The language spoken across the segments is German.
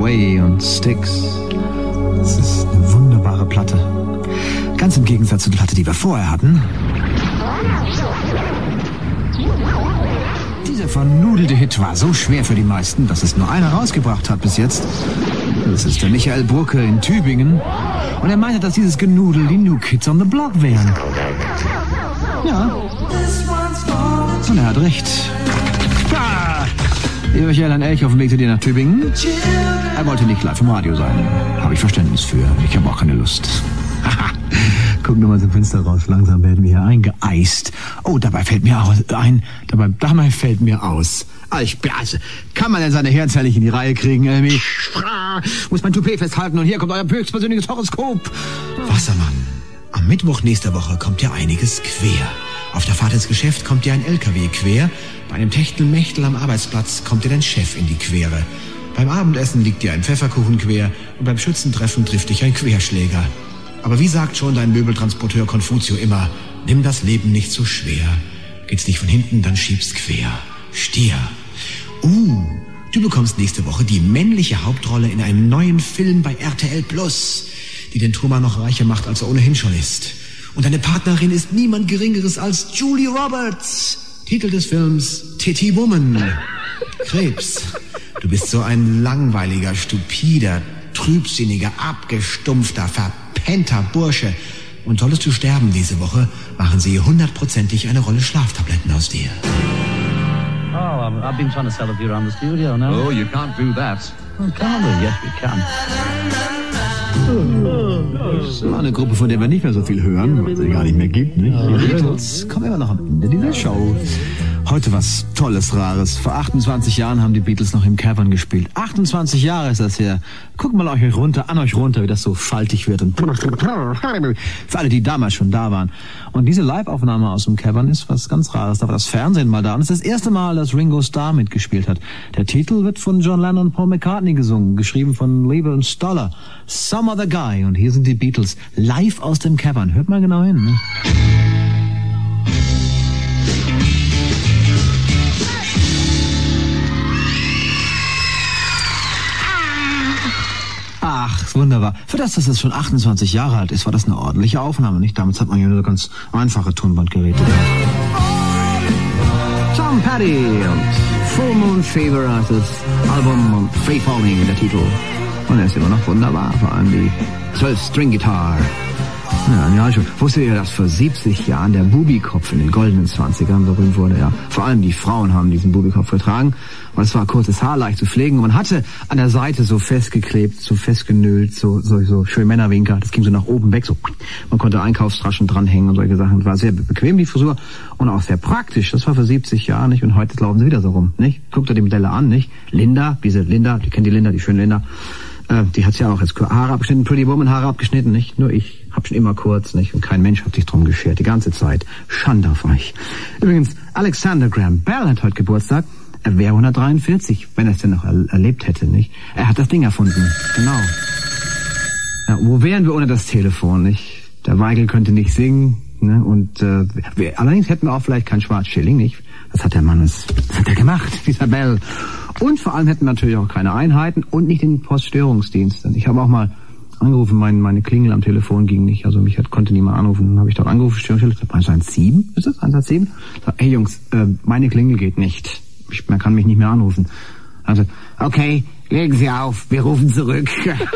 Away und Styx. Das ist eine wunderbare Platte. Ganz im Gegensatz zu der Platte, die wir vorher hatten. Dieser vernudelte Hit war so schwer für die meisten, dass es nur einer rausgebracht hat bis jetzt. Das ist der Michael Burke in Tübingen. Und er meinte, dass dieses Genudel die New Kids on the Block wären. Ja. Und er hat recht. Michael ein Elch auf dem Weg zu dir nach Tübingen. Er wollte nicht live im Radio sein. Habe ich Verständnis für. Ich habe auch keine Lust. Guck nur mal zum Fenster raus. Langsam werden wir hier eingeeist. Oh, dabei fällt mir aus. Also, kann man denn seine Herzen nicht in die Reihe kriegen, Elmi? Muss mein Toupet festhalten und hier kommt euer höchstpersönliches Horoskop. Wassermann, am Mittwoch nächster Woche kommt dir einiges quer. Auf der Fahrt ins Geschäft kommt dir ein LKW quer. Bei einem Techtelmechtel am Arbeitsplatz kommt dir dein Chef in die Quere. Beim Abendessen liegt dir ein Pfefferkuchen quer und beim Schützentreffen trifft dich ein Querschläger. Aber wie sagt schon dein Möbeltransporteur Konfutio immer, nimm das Leben nicht so schwer. Geht's nicht von hinten, dann schieb's quer. Stier. Du bekommst nächste Woche die männliche Hauptrolle in einem neuen Film bei RTL Plus, die den Truman noch reicher macht, als er ohnehin schon ist. Und deine Partnerin ist niemand Geringeres als Julie Roberts. Titel des Films Titty Woman. Krebs. Du bist so ein langweiliger, stupider, trübsinniger, abgestumpfter, verpennter Bursche. Und solltest du sterben diese Woche, machen sie 100%ig eine Rolle Schlaftabletten aus dir. Oh, I've been trying to sell a few around the studio now. Oh, you can't do that. Oh, can't we? Yes, we can. Das ist eine Gruppe, von der wir nicht mehr so viel hören, weil es sie gar nicht mehr gibt, nicht? Die Beatles kommen immer noch am Ende dieser Show. Heute was Tolles, Rares. Vor 28 Jahren haben die Beatles noch im Cavern gespielt. 28 Jahre ist das her. Guckt mal an euch runter, wie das so faltig wird. Und für alle, die damals schon da waren. Und diese Live-Aufnahme aus dem Cavern ist was ganz Rares. Da war das Fernsehen mal da. Und es ist das erste Mal, dass Ringo Starr mitgespielt hat. Der Titel wird von John Lennon und Paul McCartney gesungen, geschrieben von Leiber und Stoller. Some Other Guy. Und hier sind die Beatles live aus dem Cavern. Hört mal genau hin, ne? Ach, wunderbar. Für das, dass es schon 28 Jahre alt ist, war das eine ordentliche Aufnahme, nicht? Damals hat man ja nur ganz einfache Tonbandgeräte gehabt. Tom Petty und Full Moon Fever heißt das Album und Free Falling, der Titel. Und er ist immer noch wunderbar, vor allem die 12-String-Gitarre. Ja, schon. Wusstet ihr, dass vor 70 Jahren der Bubikopf in den goldenen 20ern berühmt wurde? Ja, vor allem die Frauen haben diesen Bubikopf getragen. Und es war kurzes Haar, leicht zu pflegen. Und man hatte an der Seite so festgeklebt, so festgenölt, so schön Männerwinker. Das ging so nach oben weg, so. Man konnte Einkaufstaschen dranhängen und solche Sachen. Das war sehr bequem, die Frisur. Und auch sehr praktisch. Das war vor 70 Jahren, nicht? Und heute laufen sie wieder so rum, nicht? Guckt euch die Modelle an, nicht? Linda, die kennt die Linda, die schöne Linda. Die hat's ja auch jetzt Haare abgeschnitten, Pretty Woman Haare abgeschnitten, nicht? Nur ich hab schon immer kurz, nicht? Und kein Mensch hat sich drum geschert, die ganze Zeit. Schande auf euch. Übrigens, Alexander Graham Bell hat heute Geburtstag. Er wäre 143, wenn er es denn noch erlebt hätte, nicht? Er hat das Ding erfunden, genau. Ja, wo wären wir ohne das Telefon, nicht? Der Weigel könnte nicht singen, ne? Und allerdings hätten wir auch vielleicht keinen Schwarzschilling, nicht? Das hat der Mann, das hat er gemacht, dieser Bell. Und vor allem hätten wir natürlich auch keine Einheiten und nicht den Poststörungsdienst. Ich habe auch mal angerufen, meine Klingel am Telefon ging nicht, also mich konnte niemand anrufen. Dann habe ich dort angerufen, Störungsstelle, 117, ist das? 117? Hey Jungs, meine Klingel geht nicht. Man kann mich nicht mehr anrufen. Also, okay, legen Sie auf, wir rufen zurück.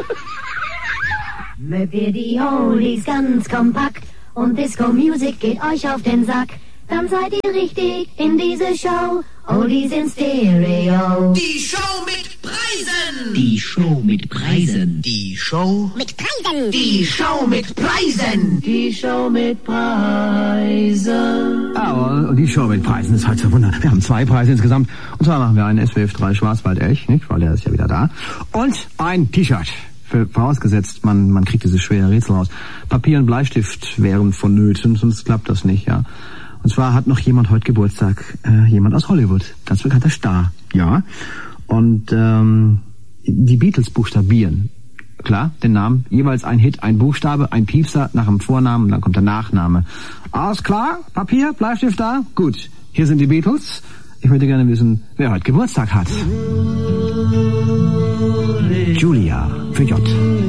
Mögt ihr die Oldies ganz kompakt und Disco-Music geht euch auf den Sack, dann seid ihr richtig in diese Show. Oldies in Stereo. Die Show mit Preisen! Die Show mit Preisen. Die Show Mit Preisen. Die Show mit Preisen! Die Show mit Preisen. Ja, und die Show mit Preisen ist halt so wunderbar. Wir haben 2 Preise insgesamt. Und zwar machen wir einen SWF 3 Schwarzwald-Elch, nicht? Weil der ist ja wieder da. Und ein T-Shirt. Vorausgesetzt, man kriegt dieses schwere Rätsel raus. Papier und Bleistift wären vonnöten, sonst klappt das nicht, ja. Und zwar hat noch jemand heute Geburtstag, jemand aus Hollywood, ganz bekannter Star, ja. Und die Beatles buchstabieren, klar, den Namen, jeweils ein Hit, ein Buchstabe, ein Piepser nach dem Vornamen, dann kommt der Nachname. Alles klar? Papier, Bleistift da? Gut, hier sind die Beatles. Ich möchte gerne wissen, wer heute Geburtstag hat. Julia für J.